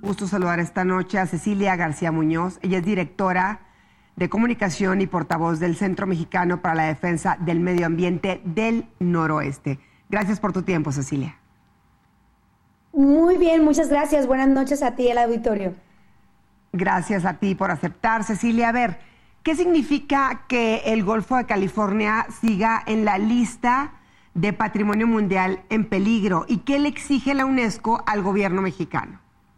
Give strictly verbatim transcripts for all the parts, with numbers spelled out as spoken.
Gusto saludar esta noche a Cecilia García Muñoz. Ella es directora de comunicación y portavoz del Centro Mexicano para la Defensa del Medio Ambiente del Noroeste. Gracias por tu tiempo, Cecilia. Muy bien, muchas gracias. Buenas noches a ti y al auditorio. Gracias a ti por aceptar, Cecilia. A ver, ¿qué significa que el Golfo de California siga en la lista de Patrimonio Mundial en peligro? ¿Y qué le exige la UNESCO al gobierno mexicano?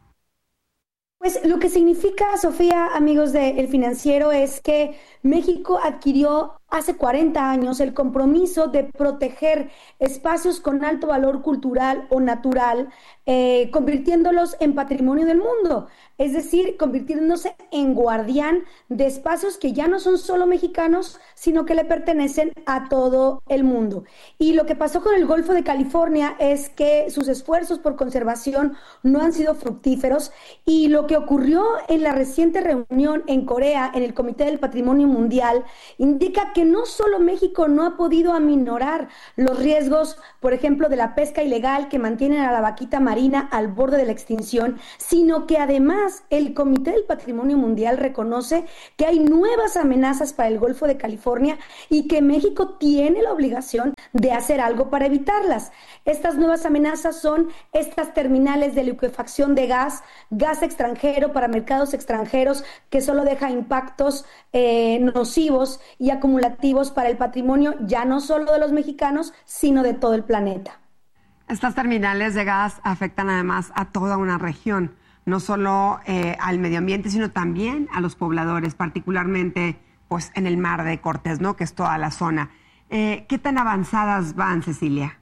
Pues lo que significa, Sofía, amigos de El Financiero, es que México adquirió hace cuarenta años el compromiso de proteger espacios con alto valor cultural o natural, eh, convirtiéndolos en patrimonio del mundo, es decir, convirtiéndose en guardián de espacios que ya no son solo mexicanos, sino que le pertenecen a todo el mundo. Y lo que pasó con el Golfo de California es que sus esfuerzos por conservación no han sido fructíferos, y lo que ocurrió en la reciente reunión en Corea, en el Comité del Patrimonio Mundial, indica que no solo México no ha podido aminorar los riesgos, por ejemplo, de la pesca ilegal que mantienen a la vaquita marina al borde de la extinción, sino que además el Comité del Patrimonio Mundial reconoce que hay nuevas amenazas para el Golfo de California y que México tiene la obligación de hacer algo para evitarlas. Estas nuevas amenazas son estas terminales de liquefacción de gas, gas extranjero para mercados extranjeros que solo deja impactos eh, nocivos y acumulativos para el patrimonio ya no solo de los mexicanos, sino de todo el planeta. Estas terminales de gas afectan además a toda una región, no solo eh, al medio ambiente, sino también a los pobladores, particularmente pues, en el Mar de Cortés, ¿no? Que es toda la zona. Eh, ¿Qué tan avanzadas van, Cecilia?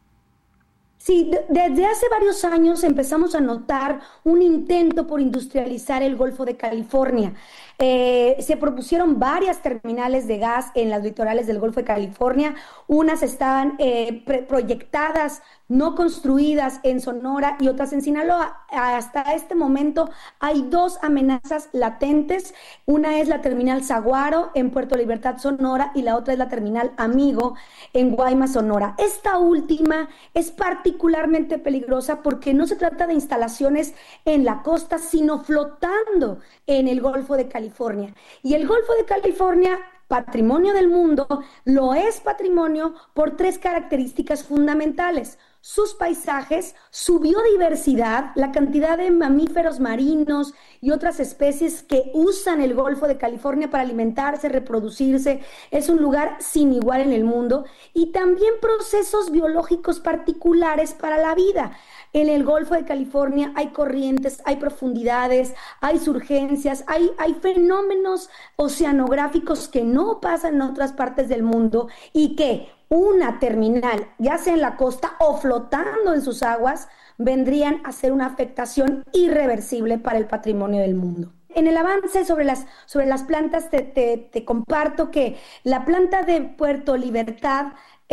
Sí, desde hace varios años empezamos a notar un intento por industrializar el Golfo de California. Eh, se propusieron varias terminales de gas en las litorales del Golfo de California. Unas estaban eh, proyectadas, no construidas en Sonora y otras en Sinaloa. Hasta este momento hay dos amenazas latentes. Una es la terminal Saguaro en Puerto Libertad, Sonora, y la otra es la terminal Amigo en Guaymas, Sonora. Esta última es particularmente peligrosa porque no se trata de instalaciones en la costa, sino flotando en el Golfo de California. Y el Golfo de California, patrimonio del mundo, lo es patrimonio por tres características fundamentales: sus paisajes, su biodiversidad, la cantidad de mamíferos marinos y otras especies que usan el Golfo de California para alimentarse, reproducirse. Es un lugar sin igual en el mundo, y también procesos biológicos particulares para la vida. En el Golfo de California hay corrientes, hay profundidades, hay surgencias, hay, hay fenómenos oceanográficos que no pasan en otras partes del mundo, y que una terminal, ya sea en la costa o flotando en sus aguas, vendrían a ser una afectación irreversible para el patrimonio del mundo. En el avance sobre las, sobre las plantas te, te, te comparto que la planta de Puerto Libertad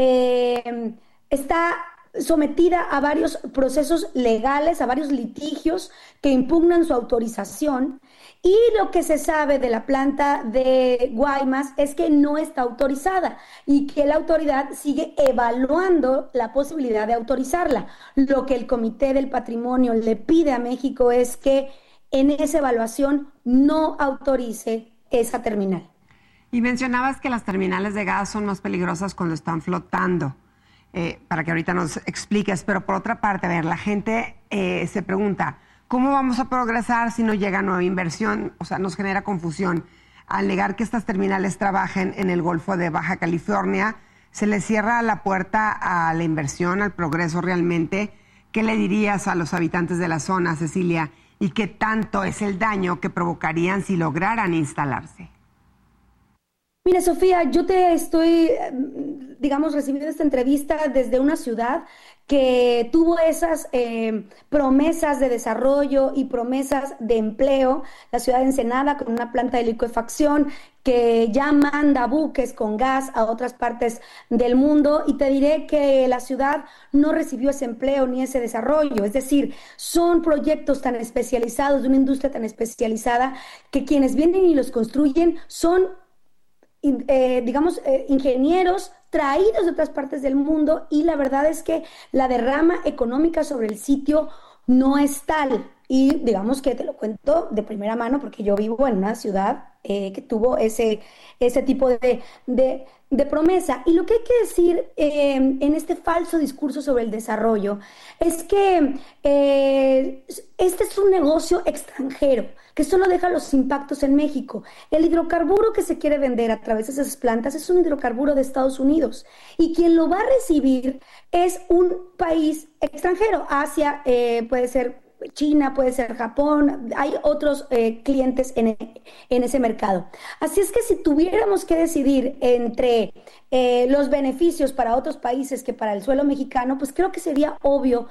eh, está sometida a varios procesos legales, a varios litigios que impugnan su autorización, y lo que se sabe de la planta de Guaymas es que no está autorizada y que la autoridad sigue evaluando la posibilidad de autorizarla. Lo que el Comité del Patrimonio le pide a México es que en esa evaluación no autorice esa terminal. Y mencionabas que las terminales de gas son más peligrosas cuando están flotando. Eh, para que ahorita nos expliques, pero por otra parte, a ver, la gente eh, se pregunta, ¿cómo vamos a progresar si no llega nueva inversión? O sea, nos genera confusión. Al negar que estas terminales trabajen en el Golfo de Baja California, ¿se les cierra la puerta a la inversión, al progreso realmente? ¿Qué le dirías a los habitantes de la zona, Cecilia? ¿Y qué tanto es el daño que provocarían si lograran instalarse? Mira, Sofía, yo te estoy, digamos, recibiendo esta entrevista desde una ciudad que tuvo esas eh, promesas de desarrollo y promesas de empleo, la ciudad de Ensenada, con una planta de liquefacción que ya manda buques con gas a otras partes del mundo, y te diré que la ciudad no recibió ese empleo ni ese desarrollo. Es decir, son proyectos tan especializados, de una industria tan especializada, que quienes vienen y los construyen son Eh, digamos, eh, ingenieros traídos de otras partes del mundo, y la verdad es que la derrama económica sobre el sitio no es tal. Y digamos que te lo cuento de primera mano porque yo vivo en una ciudad eh, que tuvo ese, ese tipo de, de, de promesa. Y lo que hay que decir eh, en este falso discurso sobre el desarrollo es que eh, este es un negocio extranjero que solo deja los impactos en México. El hidrocarburo que se quiere vender a través de esas plantas es un hidrocarburo de Estados Unidos y quien lo va a recibir es un país extranjero. Asia, eh, puede ser China, puede ser Japón, hay otros eh, clientes en, en ese mercado. Así es que si tuviéramos que decidir entre eh, los beneficios para otros países que para el suelo mexicano, pues creo que sería obvio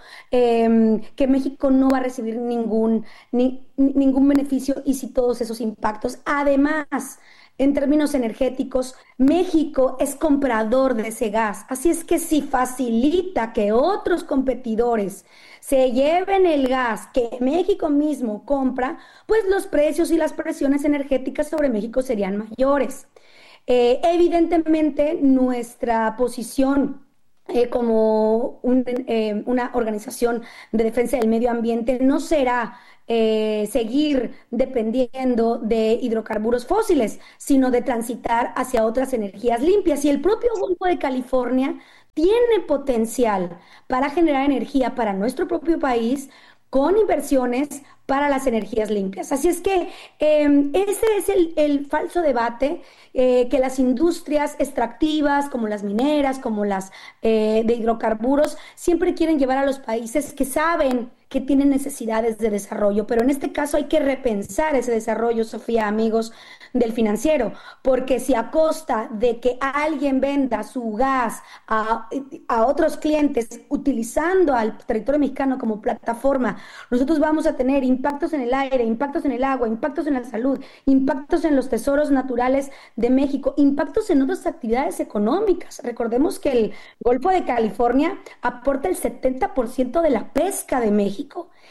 eh, que México no va a recibir ningún, ni, ningún beneficio y si todos esos impactos. Además, en términos energéticos, México es comprador de ese gas, así es que si facilita que otros competidores se lleven el gas que México mismo compra, pues los precios y las presiones energéticas sobre México serían mayores. Eh, evidentemente, nuestra posición eh, como un, eh, una organización de defensa del medio ambiente no será eh, seguir dependiendo de hidrocarburos fósiles, sino de transitar hacia otras energías limpias. Y el propio Golfo de California tiene potencial para generar energía para nuestro propio país con inversiones para las energías limpias. Así es que eh, ese es el, el falso debate eh, que las industrias extractivas, como las mineras, como las eh, de hidrocarburos, siempre quieren llevar a los países que saben que tienen necesidades de desarrollo. Pero en este caso hay que repensar ese desarrollo, Sofía, amigos del financiero, porque si a costa de que alguien venda su gas a, a otros clientes utilizando al territorio mexicano como plataforma, nosotros vamos a tener impactos en el aire, impactos en el agua, impactos en la salud, impactos en los tesoros naturales de México, impactos en otras actividades económicas. Recordemos que el Golfo de California aporta el setenta por ciento de la pesca de México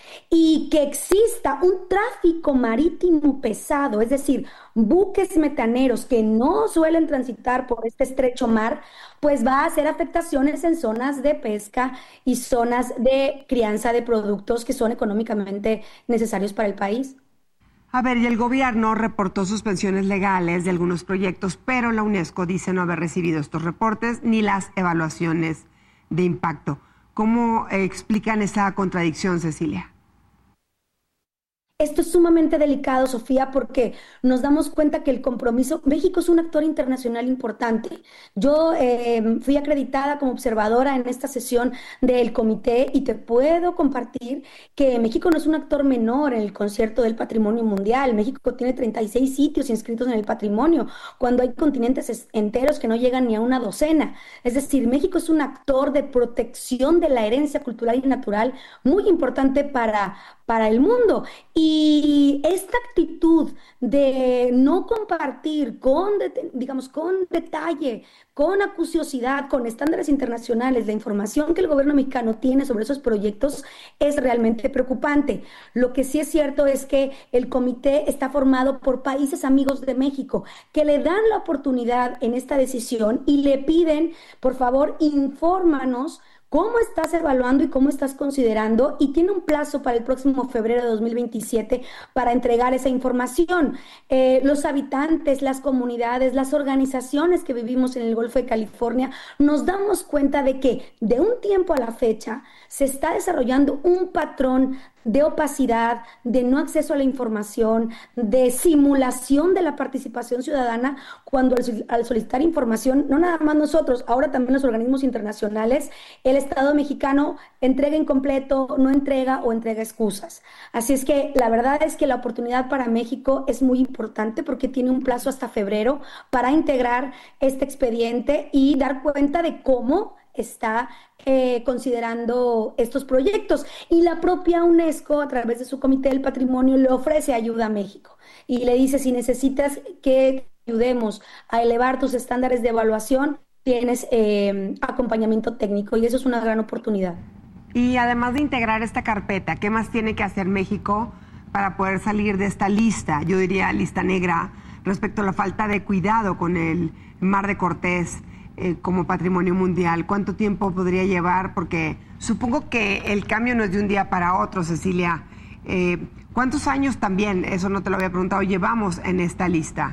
y que exista un tráfico marítimo pesado, es decir, buques metaneros que no suelen transitar por este estrecho mar, pues va a hacer afectaciones en zonas de pesca y zonas de crianza de productos que son económicamente necesarios para el país. A ver, y el gobierno reportó suspensiones legales de algunos proyectos, pero la UNESCO dice no haber recibido estos reportes ni las evaluaciones de impacto. ¿Cómo eh, explican esa contradicción, Cecilia? Esto es sumamente delicado, Sofía, porque nos damos cuenta que el compromiso, México es un actor internacional importante. Yo eh, fui acreditada como observadora en esta sesión del comité y te puedo compartir que México no es un actor menor en el concierto del patrimonio mundial. México tiene treinta y seis sitios inscritos en el patrimonio, cuando hay continentes enteros que no llegan ni a una docena. Es decir, México es un actor de protección de la herencia cultural y natural muy importante para, para el mundo. Y Y esta actitud de no compartir con, digamos, con detalle, con acuciosidad, con estándares internacionales, la información que el gobierno mexicano tiene sobre esos proyectos es realmente preocupante. Lo que sí es cierto es que el comité está formado por países amigos de México que le dan la oportunidad en esta decisión y le piden, por favor, infórmanos cómo estás evaluando y cómo estás considerando, y tiene un plazo para el próximo febrero de dos mil veintisiete para entregar esa información. Eh, los habitantes, las comunidades, las organizaciones que vivimos en el Golfo de California, nos damos cuenta de que de un tiempo a la fecha se está desarrollando un patrón de opacidad, de no acceso a la información, de simulación de la participación ciudadana, cuando al, al solicitar información, no nada más nosotros, ahora también los organismos internacionales, el Estado mexicano entrega incompleto, no entrega o entrega excusas. Así es que la verdad es que la oportunidad para México es muy importante porque tiene un plazo hasta febrero para integrar este expediente y dar cuenta de cómo está eh, considerando estos proyectos. Y la propia UNESCO, a través de su Comité del Patrimonio, le ofrece ayuda a México y le dice: si necesitas que ayudemos a elevar tus estándares de evaluación, tienes eh, acompañamiento técnico, y eso es una gran oportunidad. Y además de integrar esta carpeta, ¿qué más tiene que hacer México para poder salir de esta lista, yo diría lista negra, respecto a la falta de cuidado con el Mar de Cortés eh, como patrimonio mundial? ¿Cuánto tiempo podría llevar? Porque supongo que el cambio no es de un día para otro, Cecilia, Eh, ¿Cuántos años también, eso no te lo había preguntado, llevamos en esta lista?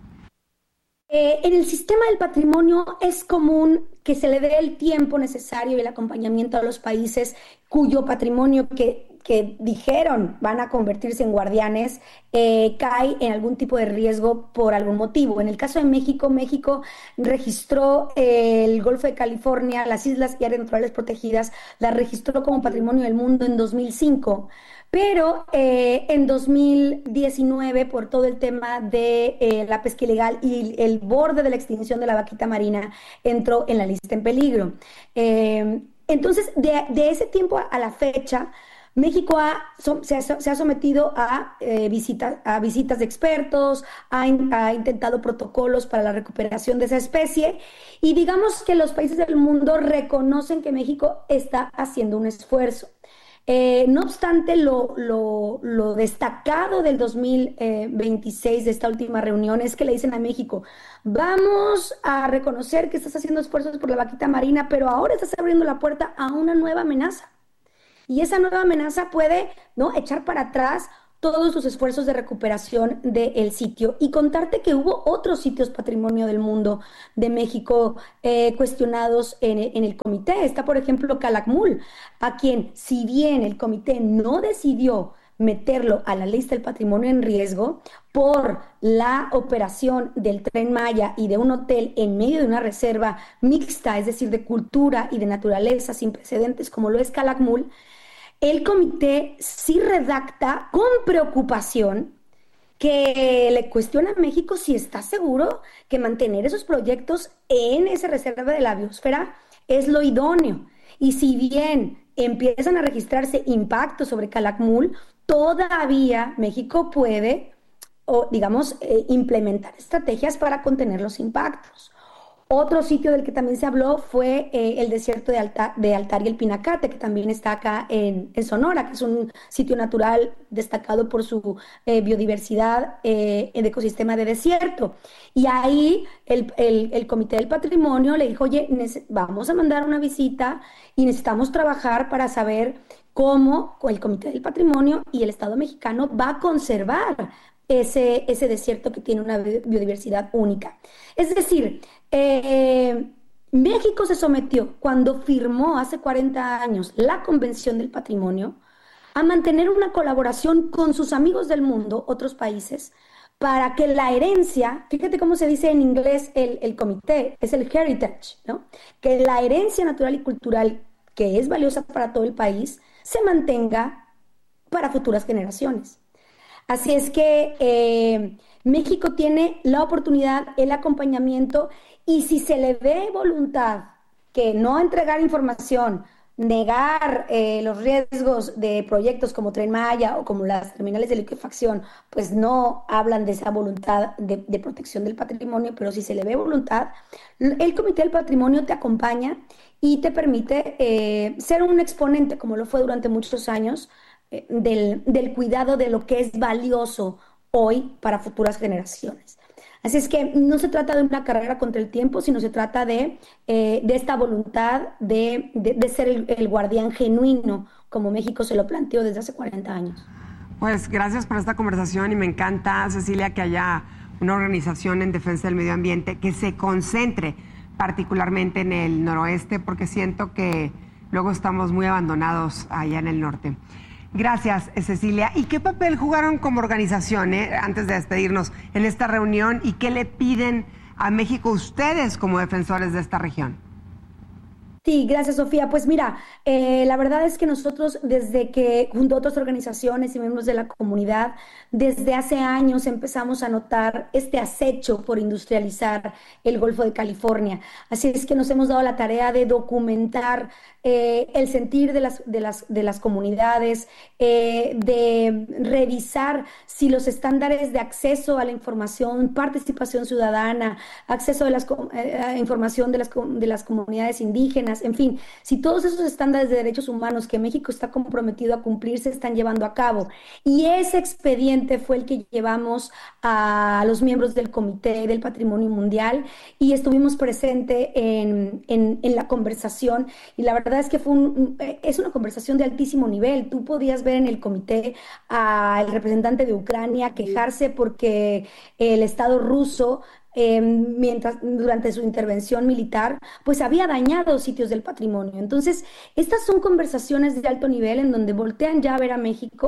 Eh, en el sistema del patrimonio es común que se le dé el tiempo necesario y el acompañamiento a los países cuyo patrimonio que, que dijeron van a convertirse en guardianes eh, cae en algún tipo de riesgo por algún motivo. En el caso de México, México registró eh, el Golfo de California, las islas y áreas naturales protegidas, las registró como patrimonio del mundo en dos mil cinco. Pero eh, en dos mil diecinueve, por todo el tema de eh, la pesca ilegal y el borde de la extinción de la vaquita marina, entró en la lista en peligro. Eh, entonces, de, de ese tiempo a la fecha, México ha, so, se, ha, se, ha, sometido a, eh, visita, a visitas de expertos, ha, in, ha intentado protocolos para la recuperación de esa especie y digamos que los países del mundo reconocen que México está haciendo un esfuerzo. Eh, no obstante, lo, lo, lo destacado del dos mil veintiséis de esta última reunión es que le dicen a México, vamos a reconocer que estás haciendo esfuerzos por la vaquita marina, pero ahora estás abriendo la puerta a una nueva amenaza. Y esa nueva amenaza puede, ¿no?, echar para atrás todos sus esfuerzos de recuperación del sitio y contarte que hubo otros sitios patrimonio del mundo de México eh, cuestionados en, en el comité. Está, por ejemplo, Calakmul, a quien, si bien el comité no decidió meterlo a la lista del patrimonio en riesgo por la operación del Tren Maya y de un hotel en medio de una reserva mixta, es decir, de cultura y de naturaleza sin precedentes como lo es Calakmul, el comité sí redacta con preocupación que le cuestiona a México si está seguro que mantener esos proyectos en esa reserva de la biosfera es lo idóneo. Y si bien empiezan a registrarse impactos sobre Calakmul, todavía México puede, o, digamos, eh, implementar estrategias para contener los impactos. Otro sitio del que también se habló fue eh, el desierto de, Alta, de Altar y el Pinacate, que también está acá en, en Sonora, que es un sitio natural destacado por su eh, biodiversidad eh, en ecosistema de desierto. Y ahí el, el, el Comité del Patrimonio le dijo, oye, vamos a mandar una visita y necesitamos trabajar para saber cómo el Comité del Patrimonio y el Estado mexicano va a conservar ese, ese desierto que tiene una biodiversidad única. Es decir, eh, México se sometió cuando firmó hace cuarenta años la Convención del Patrimonio a mantener una colaboración con sus amigos del mundo, otros países, para que la herencia, fíjate cómo se dice en inglés el, el comité, es el heritage, ¿no? Que la herencia natural y cultural, que es valiosa para todo el país, se mantenga para futuras generaciones. Así es que eh, México tiene la oportunidad, el acompañamiento, y si se le ve voluntad que no entregar información, negar eh, los riesgos de proyectos como Tren Maya o como las terminales de liquefacción, pues no hablan de esa voluntad de, de protección del patrimonio, pero si se le ve voluntad, el Comité del Patrimonio te acompaña y te permite eh, ser un exponente, como lo fue durante muchos años, eh, del, del cuidado de lo que es valioso hoy para futuras generaciones. Así es que no se trata de una carrera contra el tiempo, sino se trata de, eh, de esta voluntad de, de, de ser el, el guardián genuino, como México se lo planteó desde hace cuarenta años. Pues gracias por esta conversación y me encanta, Cecilia, que haya una organización en defensa del medio ambiente que se concentre particularmente en el noroeste, porque siento que luego estamos muy abandonados allá en el norte. Gracias, Cecilia. ¿Y qué papel jugaron como organización, eh, antes de despedirnos, en esta reunión? ¿Y qué le piden a México ustedes como defensores de esta región? Sí, gracias, Sofía. Pues mira, eh, la verdad es que nosotros desde que, junto a otras organizaciones y miembros de la comunidad, desde hace años empezamos a notar este acecho por industrializar el Golfo de California. Así es que nos hemos dado la tarea de documentar eh, el sentir de las, de las, de las comunidades, eh, de revisar si los estándares de acceso a la información, participación ciudadana, acceso a la eh, información de las, de las comunidades indígenas, niñas, en fin, si todos esos estándares de derechos humanos que México está comprometido a cumplir se están llevando a cabo. Y ese expediente fue el que llevamos a los miembros del Comité del Patrimonio Mundial y estuvimos presentes en, en, en la conversación, y la verdad es que fue un, es una conversación de altísimo nivel. Tú podías ver en el comité al representante de Ucrania quejarse porque el Estado ruso eh, mientras, durante su intervención militar, pues había dañado sitios del patrimonio. Entonces, estas son conversaciones de alto nivel en donde voltean ya a ver a México